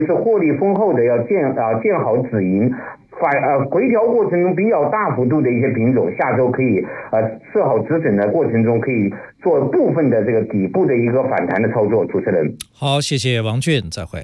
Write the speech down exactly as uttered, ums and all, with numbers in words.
是获利丰厚的要见啊见好止盈。反呃回调过程中比较大幅度的一些品种，下周可以呃设好止损的过程中，可以做部分的这个底部的一个反弹的操作。主持人， 好，谢谢王俊，再会。